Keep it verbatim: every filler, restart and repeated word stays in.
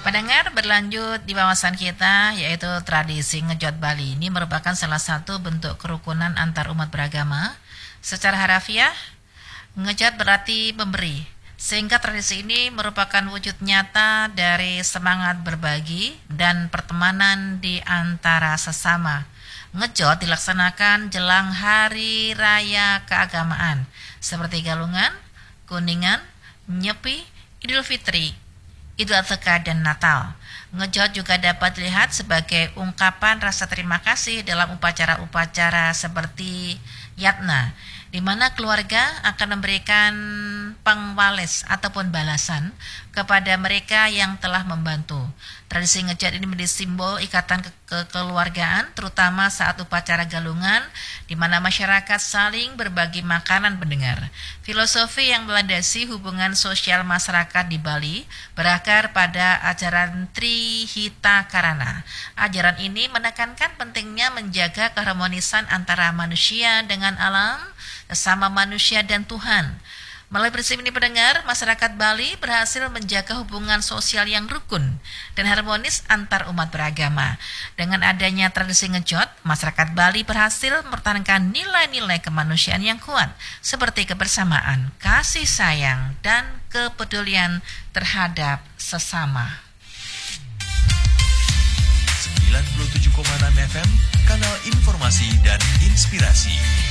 Pendengar, berlanjut di bahasan kita, yaitu tradisi ngejot Bali ini merupakan salah satu bentuk kerukunan antar umat beragama. Secara harafiah, ngejot berarti memberi, sehingga tradisi ini merupakan wujud nyata dari semangat berbagi dan pertemanan di antara sesama. Ngejot dilaksanakan jelang hari raya keagamaan, seperti Galungan, Kuningan, Nyepi, Idul Fitri, Idul Adha dan Natal. Ngejot juga dapat dilihat sebagai ungkapan rasa terima kasih dalam upacara-upacara seperti Yatna, di mana keluarga akan memberikan pengwales ataupun balasan kepada mereka yang telah membantu. Tradisi ngejot ini menjadi simbol ikatan ke- kekeluargaan, terutama saat upacara Galungan, di mana masyarakat saling berbagi makanan pendengar. Filosofi yang melandasi hubungan sosial masyarakat di Bali berakar pada ajaran Trihita Karana. Ajaran ini menekankan pentingnya menjaga keharmonisan antara manusia dengan alam, sesama manusia dan Tuhan. Melalui prinsip ini pendengar, masyarakat Bali berhasil menjaga hubungan sosial yang rukun dan harmonis antar umat beragama. Dengan adanya tradisi ngejot, masyarakat Bali berhasil mempertahankan nilai-nilai kemanusiaan yang kuat, seperti kebersamaan, kasih sayang, dan kepedulian terhadap sesama. sembilan puluh tujuh koma enam F M, kanal informasi dan inspirasi.